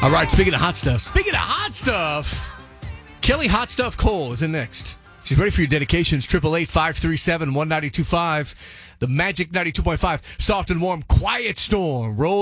All right, speaking of hot stuff, Kelly Hot Stuff Cole is in next. She's ready for your dedications. 888-537-1925. The Magic 92.5. Soft and warm, quiet storm. Roll